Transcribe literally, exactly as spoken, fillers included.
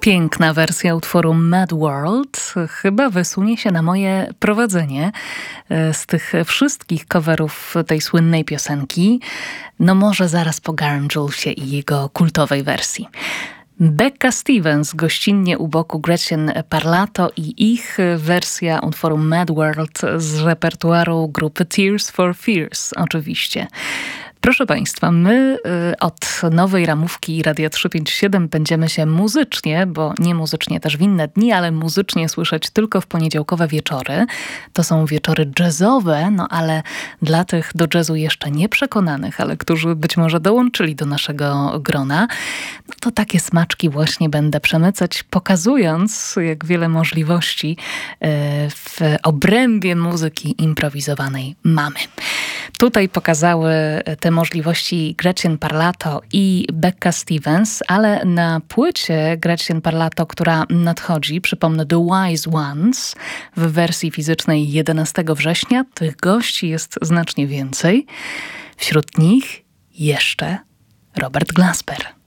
Piękna wersja utworu Mad World chyba wysunie się na moje prowadzenie z tych wszystkich coverów tej słynnej piosenki. No może zaraz po Garen Julesie i jego kultowej wersji. Becca Stevens gościnnie u boku Gretchen Parlato i ich wersja utworu Mad World z repertuaru grupy Tears for Fears oczywiście. Proszę Państwa, my y, od nowej ramówki Radia trzysta pięćdziesiąt siedem będziemy się muzycznie, bo nie muzycznie też w inne dni, ale muzycznie słyszeć tylko w poniedziałkowe wieczory. To są wieczory jazzowe, no ale dla tych do jazzu jeszcze nieprzekonanych, ale którzy być może dołączyli do naszego grona, no to takie smaczki właśnie będę przemycać, pokazując, jak wiele możliwości y, w obrębie muzyki improwizowanej mamy. Tutaj pokazały te możliwości Gretchen Parlato i Becca Stevens, ale na płycie Gretchen Parlato, która nadchodzi, przypomnę The Wise Ones, w wersji fizycznej jedenastego września, tych gości jest znacznie więcej. Wśród nich jeszcze Robert Glasper.